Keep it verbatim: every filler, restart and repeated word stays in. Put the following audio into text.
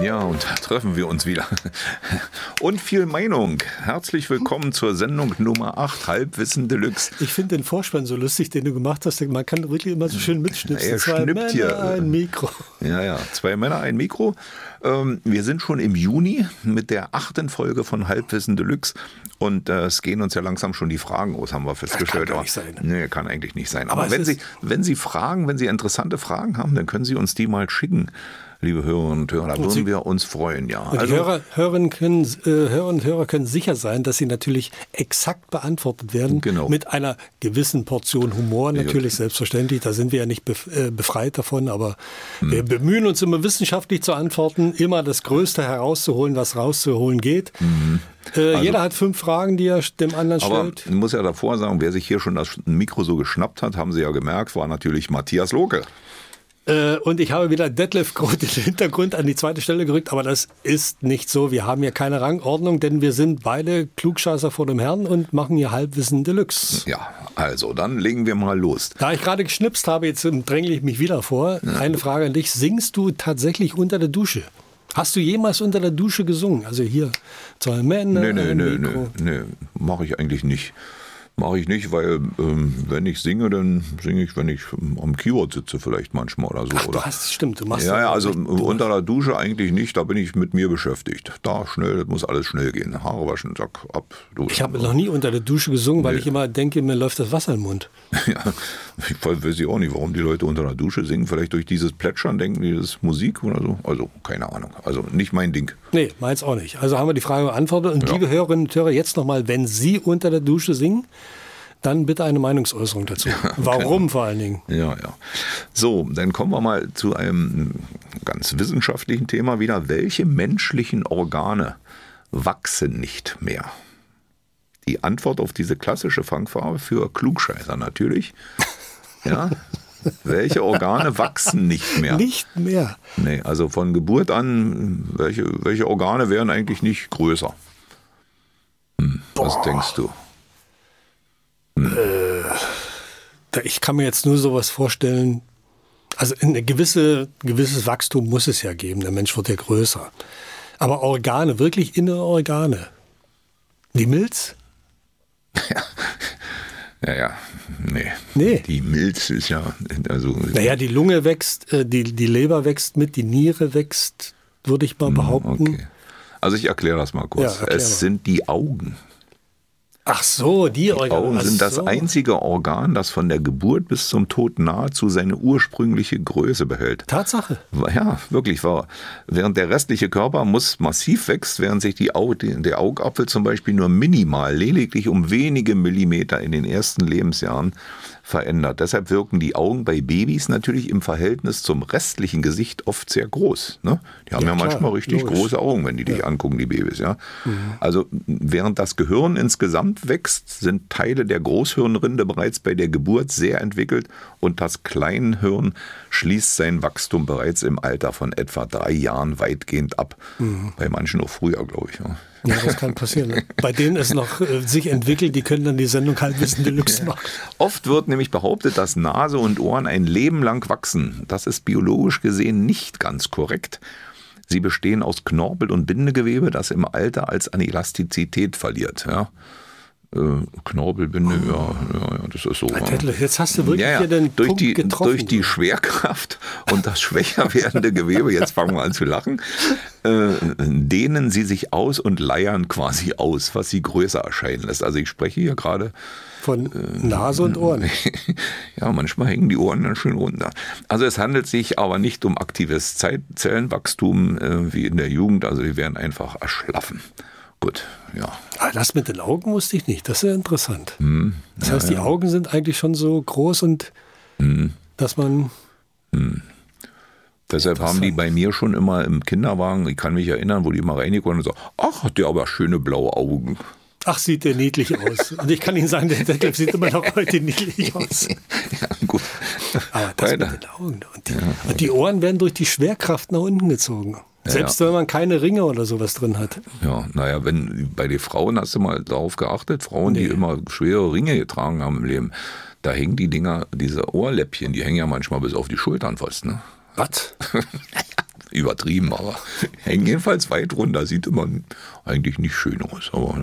Ja, und da treffen wir uns wieder. Und viel Meinung. Herzlich willkommen zur Sendung Nummer acht, Halbwissen Deluxe. Ich finde den Vorspann so lustig, den du gemacht hast. Man kann wirklich immer so schön mitschnipsen. Er Zwei schnippt Männer, hier. ein Mikro. Ja, ja, zwei Männer, ein Mikro. Ähm, wir sind schon im Juni mit der achten Folge von Halbwissen Deluxe. Und äh, es gehen uns ja langsam schon die Fragen aus, haben wir festgestellt. Das kann gar nicht sein. Nee, kann eigentlich nicht sein. Aber, Aber wenn es Sie, ist- wenn Sie Fragen, wenn Sie interessante Fragen haben, dann können Sie uns die mal schicken, liebe Hörerinnen und Hörer. Da würden Sie- wir uns freuen, ja. Und die Hörer, Hörerinnen können, äh, Hörer und Hörer können sicher sein, dass sie natürlich exakt beantwortet werden. Genau. Mit einer gewissen Portion Humor, natürlich, selbstverständlich. Da sind wir ja nicht bef äh, befreit davon. Aber Hm. wir bemühen uns immer wissenschaftlich zu antworten, immer das Größte herauszuholen, was rauszuholen geht. Äh, jeder hat fünf Fragen, die er dem anderen Mhm. Also Aber stellt. ich muss ja davor sagen, wer sich hier schon das Mikro so geschnappt hat, haben Sie ja gemerkt, war natürlich Matthias Lohke. Äh, und ich habe wieder Detlef Groth den Hintergrund an die zweite Stelle gerückt, aber das ist nicht so. Wir haben hier keine Rangordnung, denn wir sind beide Klugscheißer vor dem Herrn und machen hier Halbwissen Deluxe. Ja, also dann legen wir mal los. Da ich gerade geschnipst habe, jetzt drängle ich mich wieder vor. Eine Frage an dich. Singst du tatsächlich unter der Dusche? Hast du jemals unter der Dusche gesungen? Also hier, zwei Männer, Nee, nee, ein nee, nee, Mikro. nee, mache ich eigentlich nicht. Mache ich nicht, weil ähm, wenn ich singe, dann singe ich, wenn ich ähm, am Keyboard sitze vielleicht manchmal oder so. Ach, oder? du hast, stimmt, du machst Ja, ja, das also echt. unter der Dusche eigentlich nicht, da bin ich mit mir beschäftigt. Da schnell, das muss alles schnell gehen. Haare waschen, zack, ab. Duschen. Ich habe noch nie unter der Dusche gesungen, weil Nee. ich immer denke, mir läuft das Wasser im Mund. Ja, ich weiß ich auch nicht, warum die Leute unter der Dusche singen. Vielleicht durch dieses Plätschern denken die, das ist Musik oder so. Also, keine Ahnung. Also, nicht mein Ding. Nee, meins auch nicht. Also haben wir die Frage beantwortet. Und liebe Hörerinnen und Hörer, jetzt nochmal, wenn Sie unter der Dusche singen, dann bitte eine Meinungsäußerung dazu. Warum vor allen Dingen? Ja, ja. So, dann kommen wir mal zu einem ganz wissenschaftlichen Thema wieder. Welche menschlichen Organe wachsen nicht mehr? Die Antwort auf diese klassische Fangfrage für Klugscheißer natürlich. Ja. Welche Organe wachsen nicht mehr? Nicht mehr. Nee, also von Geburt an, welche, welche Organe wären eigentlich nicht größer? Hm, was denkst du? Da- Ich kann mir jetzt nur sowas vorstellen. Also ein gewisse, gewisses Wachstum muss es ja geben. Der Mensch wird ja größer. Aber Organe, wirklich innere Organe. Die Milz? Ja, ja, nee. Nee. Die Milz ist ja, also Naja, die Lunge wächst, äh, die, die Leber wächst mit, die Niere wächst, würde ich mal behaupten. okay. Also ich erkläre das mal kurz. Ja, erklär es mal. sind die Augen. Ach so, die Organe. Augen Ach sind das so. einzige Organ, das von der Geburt bis zum Tod nahezu seine ursprüngliche Größe behält. Tatsache. Ja, wirklich wahr. Während der restliche Körper muss massiv wächst, während sich die Au der Augapfel zum Beispiel nur minimal, lediglich um wenige Millimeter in den ersten Lebensjahren verändert. Deshalb wirken die Augen bei Babys natürlich im Verhältnis zum restlichen Gesicht oft sehr groß. Ne? Die haben ja, Ja, klar, manchmal richtig logisch. große Augen, wenn die dich angucken, die Babys. Ja? Also während das Gehirn insgesamt wächst, sind Teile der Großhirnrinde bereits bei der Geburt sehr entwickelt und das Kleinhirn schließt sein Wachstum bereits im Alter von etwa drei Jahren weitgehend ab. Bei manchen auch früher, glaube ich. Ja. Ja, das kann passieren. Ne? Bei denen es noch äh, sich entwickelt, die können dann die Sendung Halbwissen Deluxe machen. Oft wird nämlich behauptet, dass Nase und Ohren ein Leben lang wachsen. Das ist biologisch gesehen nicht ganz korrekt. Sie bestehen aus Knorpel und Bindegewebe, das im Alter als an Elastizität verliert. Ja. Äh, Knorpelbinde, oh. ja, ja, ja, das ist so. Detlef, jetzt hast du wirklich Ja, ja. hier den durch Punkt die, getroffen. durch die Schwerkraft und das schwächer werdende Gewebe, jetzt fangen wir an zu lachen, äh, dehnen sie sich aus und leiern quasi aus, was sie größer erscheinen lässt. Also ich spreche hier gerade Von Nase und Ohren. ja, manchmal hängen die Ohren dann schön runter. Also es handelt sich aber nicht um aktives Zeit- Zellenwachstum äh, wie in der Jugend, also die werden einfach erschlaffen. Gut, ja. Ah, das mit den Augen wusste ich nicht, das ist ja interessant. Hm, Das ja, heißt, die ja. Augen sind eigentlich schon so groß und Hm. dass man... Deshalb haben die bei mir schon immer im Kinderwagen, ich kann mich erinnern, wo die immer reingekommen und so, ach, hat der aber schöne blaue Augen. Ach, sieht der niedlich aus. Und ich kann Ihnen sagen, der Detlef sieht immer noch heute niedlich aus. Ja, gut. Aber das Weiter. mit den Augen. Und die, und die Ohren werden durch die Schwerkraft nach unten gezogen. Selbst ja. wenn man keine Ringe oder sowas drin hat. Ja, naja, wenn bei den Frauen hast du mal darauf geachtet, Frauen, die Nee. immer schwere Ringe getragen haben im Leben, da hängen die Dinger, diese Ohrläppchen, die hängen ja manchmal bis auf die Schultern fast, ne? Was? übertrieben, aber hängen jedenfalls weit runter. Sieht immer eigentlich nicht schön aus. Aber